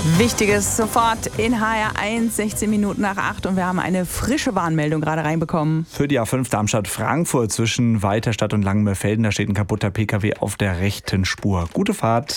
Wichtiges sofort in HR1, 16 Minuten nach 8 und wir haben eine frische Warnmeldung gerade reinbekommen. Für die A5 Darmstadt-Frankfurt zwischen Weiterstadt und Langenmörfelden, da steht ein kaputter PKW auf der rechten Spur. Gute Fahrt.